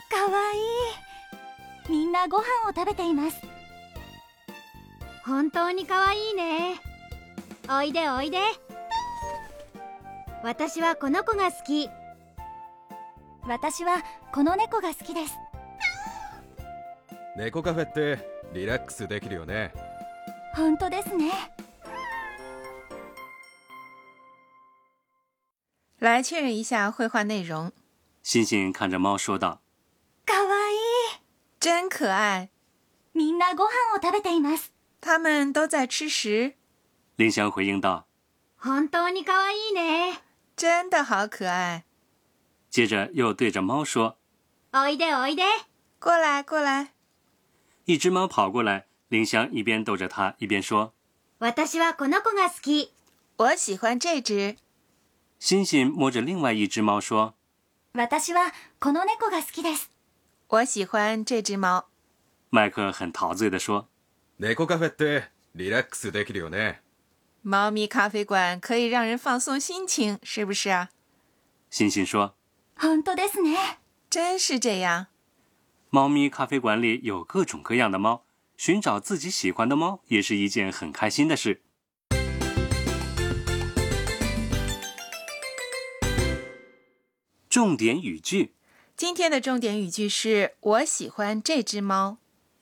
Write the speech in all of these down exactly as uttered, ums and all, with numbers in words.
かわいい。みんなご飯を食べています。 本当にかわいいね。おいでおいで。私はこの子が好き。 私はこの猫が好きです。 猫カフェってリラックスできるよね。 本当ですね。 来确认一下绘画内容。 星星看着猫说道： かわいい。 真可爱。 みんなご飯を食べています。 他们都在吃食。 林香回应道： 本当にかわいいね。 真的好可爱。 接着又对着猫说： おいでおいで。 过来过来。 一只猫跑过来，林香一边逗着它，一边说： 私はこの子が好き。 我喜欢这只。 星星摸着另外一只猫说： 私はこの猫が好きです。 我喜欢这只猫。 麦克很陶醉地说： 猫カフェってリラックスできるよね。 猫咪咖啡馆可以让人放松心情，是不是啊？ 星星说： 本当ですね。 真是这样。 猫咪咖啡馆里有各种各样的猫，寻找自己喜欢的猫也是一件很开心的事。重点语句， 今天的重点语句是我喜欢这只猫。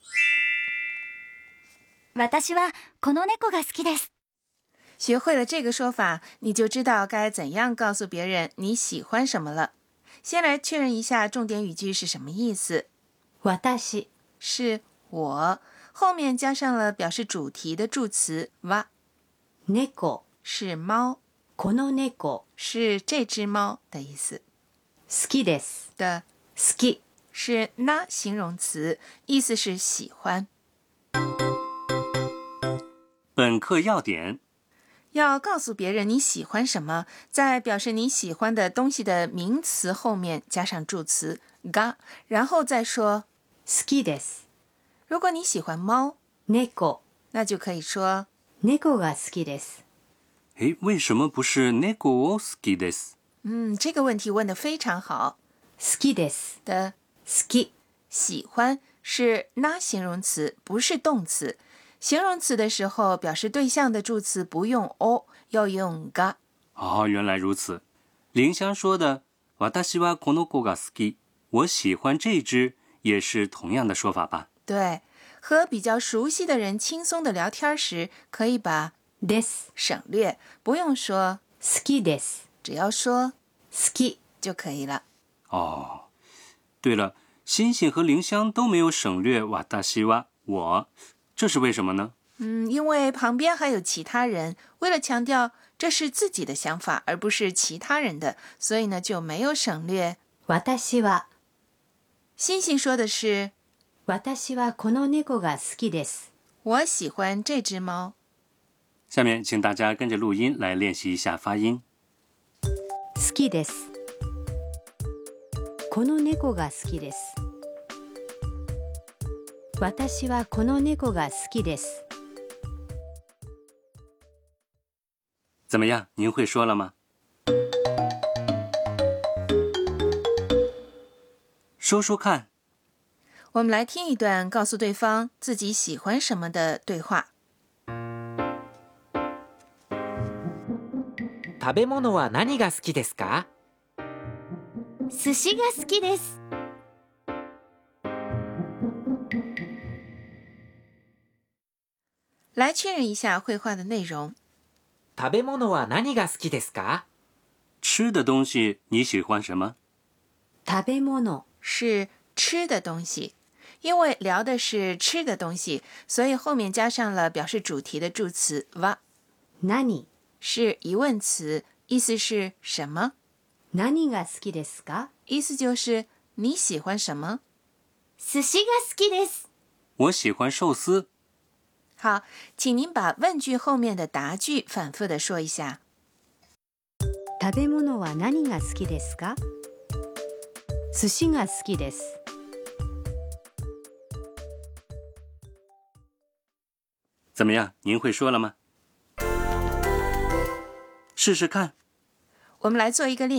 私はこの猫が好きです。 学会了这个说法，你就知道该怎样告诉别人你喜欢什么了。先来确认一下重点语句是什么意思。 私是我，后面加上了表示主题的助词は。 猫是猫， この猫是这只猫的意思。 好きです的好き是那形容词，意思是喜欢。 本课要点： 要告诉别人你喜欢什么，在表示你喜欢的东西的名词后面加上助词が，然后再说好きです。 如果你喜欢猫， 猫那就可以说猫が好きです。 诶，为什么不是猫を好きです？ 嗯，这个问题问得非常好。 好きです的好き喜欢是那形容词，不是动词。形容词的时候，表示对象的助词不用を，要用が。 哦，原来如此。林香说的私はこの子が好き，我喜欢这只，也是同样的说法吧？ 对，和比较熟悉的人轻松的聊天时，可以把です省略，不用说好きです。 只要说好き就可以了。 哦，对了，星星和林香都没有省略私は我，这是为什么呢？ 嗯，因为旁边还有其他人，为了强调这是自己的想法，而不是其他人的，所以呢就没有省略。 私は星星说的是私はこの猫が好きです。 我喜欢这只猫。 下面请大家跟着录音来练习一下发音。 好きです。この猫が好きです。私はこの猫が好きです。 怎么样？您会说了吗？说说看。 我们来听一段告诉对方自己喜欢什么的对话。 食べ物は何が好きですか？ 寿司が好きです。 来确认一下绘画的内容。 食べ物は何が好きですか？ 吃的东西你喜欢什么？ 食べ物是吃的东西，因为聊的是吃的东西，所以后面加上了表示主题的助词は。 何是疑问词，意思是什么？ 何が好きですか？ 意思就是你喜欢什么？ 寿司が好きです。 我喜欢寿司。 好，请您把问句后面的答句反复的说一下。 食べ物は何が好きですか？寿司が好きです。 怎么样？您会说了吗？试试看。 我们来做一个练习。